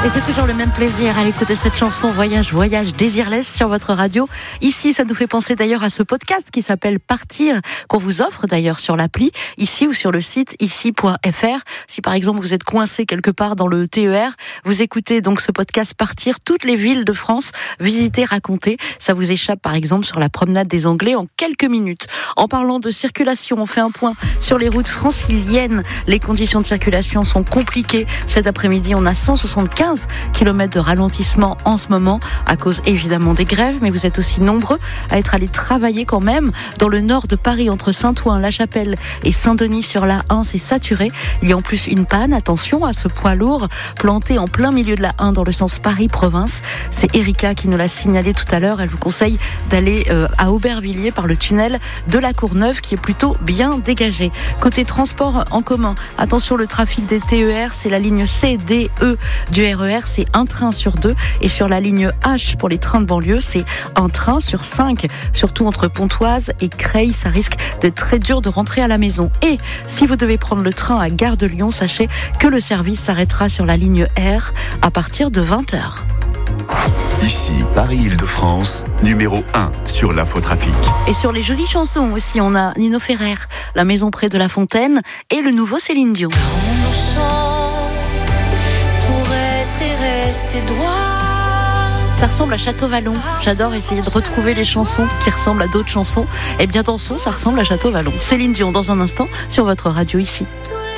Et c'est toujours le même plaisir à l'écouter cette chanson Voyage, Voyage, Désirless sur votre radio. Ici, ça nous fait penser d'ailleurs à ce podcast qui s'appelle Partir, qu'on vous offre d'ailleurs sur l'appli, ici ou sur le site ici.fr. Si par exemple vous êtes coincé quelque part dans le TER, vous écoutez donc ce podcast Partir, toutes les villes de France, visiter, raconter. Ça vous échappe par exemple sur la promenade des Anglais en quelques minutes. En parlant de circulation, on fait un point sur les routes franciliennes. Les conditions de circulation sont compliquées. Cet après-midi, on a 175 km de ralentissement en ce moment, à cause évidemment des grèves, mais vous êtes aussi nombreux à être allés travailler quand même. Dans le nord de Paris, entre Saint-Ouen, La Chapelle et Saint-Denis sur la 1, c'est saturé. Il y a en plus une panne, attention à ce poids lourd planté en plein milieu de la 1 dans le sens Paris-Province. C'est Erika qui nous l'a signalé tout à l'heure. Elle vous conseille d'aller à Aubervilliers par le tunnel de la Courneuve qui est plutôt bien dégagé. Côté transport en commun, attention, le trafic des TER, c'est la ligne C, D, E du RER, c'est un train sur 2, et sur la ligne H pour les trains de banlieue, c'est un train sur 5, surtout entre Pontoise et Creil. Ça risque d'être très dur de rentrer à la maison. Et si vous devez prendre le train à Gare de Lyon, sachez que le service s'arrêtera sur la ligne R à partir de 20h. Ici, Paris-Île-de-France, numéro 1 sur l'infotrafic. Et sur les jolies chansons aussi, on a Nino Ferrer, La maison près de la fontaine, et le nouveau Céline Dion. On chante pour être et rester droit. Ça ressemble à Château Vallon. J'adore essayer de retrouver les chansons qui ressemblent à d'autres chansons. Et bien dans son, ça ressemble à Château Vallon. Céline Dion dans un instant sur votre radio ici.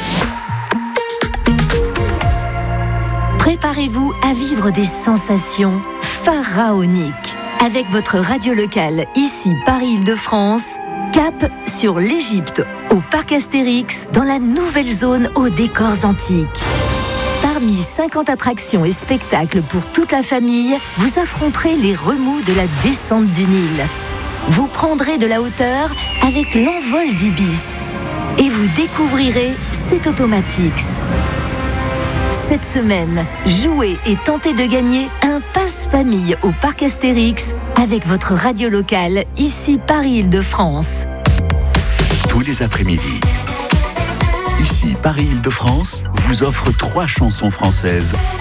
Préparez-vous à vivre des sensations pharaoniques. Avec votre radio locale, ici Paris-Île-de-France, cap sur l'Égypte, au parc Astérix, dans la nouvelle zone aux décors antiques. Parmi 50 attractions et spectacles pour toute la famille, vous affronterez les remous de la descente du Nil. Vous prendrez de la hauteur avec l'envol d'Ibis. Et vous découvrirez cet Automatix. Cette semaine, jouez et tentez de gagner un passe-famille au parc Astérix avec votre radio locale, ici Paris-Île-de-France. Tous les après-midi. Ici, Paris-Île-de-France vous offre 3 chansons françaises